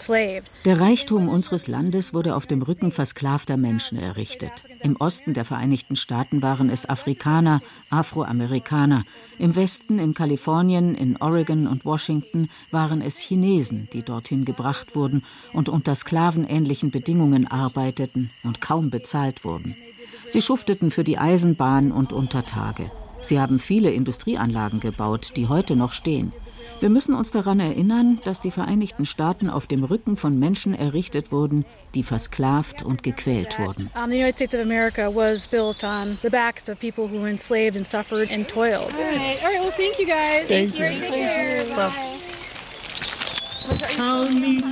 Der Reichtum unseres Landes wurde auf dem Rücken versklavter Menschen errichtet. Im Osten der Vereinigten Staaten waren es Afrikaner, Afroamerikaner. Im Westen, in Kalifornien, in Oregon und Washington, waren es Chinesen, die dorthin gebracht wurden und unter sklavenähnlichen Bedingungen arbeiteten und kaum bezahlt wurden. Sie schufteten für die Eisenbahn und unter Tage. Sie haben viele Industrieanlagen gebaut, die heute noch stehen. Wir müssen uns daran erinnern, dass die Vereinigten Staaten auf dem Rücken von Menschen errichtet wurden, die versklavt und gequält wurden. The United States of America was built on the backs of people who were enslaved and suffered and toiled. All right, well, thank you guys. Thank you. Take care. Bye.